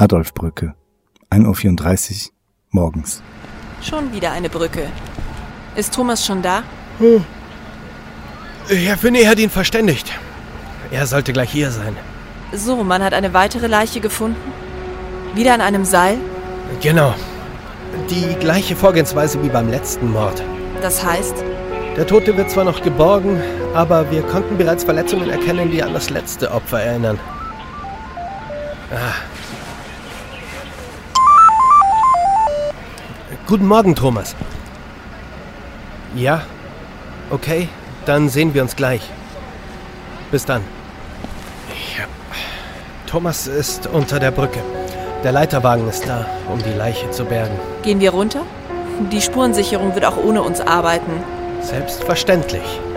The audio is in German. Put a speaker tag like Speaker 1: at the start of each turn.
Speaker 1: Adolfbrücke, 1:34 Uhr morgens.
Speaker 2: Schon wieder eine Brücke. Ist Thomas schon da?
Speaker 3: Herr Finney hat ihn verständigt. Er sollte gleich hier sein.
Speaker 2: So, man hat eine weitere Leiche gefunden? Wieder an einem Seil?
Speaker 3: Genau. Die gleiche Vorgehensweise wie beim letzten Mord.
Speaker 2: Das heißt?
Speaker 3: Der Tote wird zwar noch geborgen, aber wir konnten bereits Verletzungen erkennen, die an das letzte Opfer erinnern. Guten Morgen, Thomas. Ja? Okay, dann sehen wir uns gleich. Bis dann. Ja. Thomas ist unter der Brücke. Der Leiterwagen ist da, um die Leiche zu bergen.
Speaker 2: Gehen wir runter? Die Spurensicherung wird auch ohne uns arbeiten.
Speaker 3: Selbstverständlich.